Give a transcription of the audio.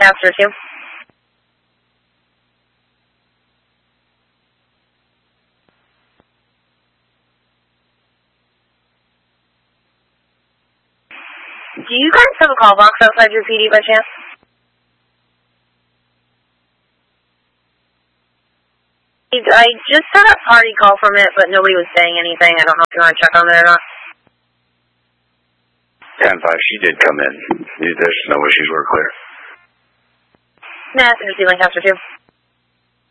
Lancaster 2. Do you guys have a call box outside your PD by chance? I just had a party call from it, but nobody was saying anything. I don't know if you want to check on it or not. 10-5, she did come in. There's no issues, we're clear. Lancaster 2.